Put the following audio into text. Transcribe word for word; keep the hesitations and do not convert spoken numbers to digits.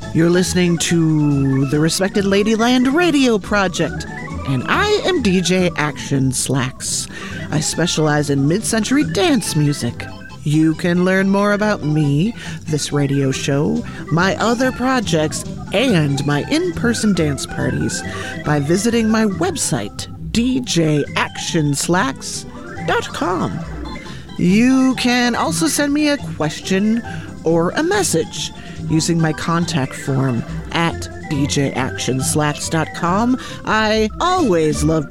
You're listening to the Respected Ladyland Radio Project, and I am D J Action Slacks. I specialize in mid-century dance music. You can learn more about me, this radio show, my other projects, and my in-person dance parties by visiting my website, d j action slacks dot com. You can also send me a question or a message using my contact form at d j action slacks dot com. I always love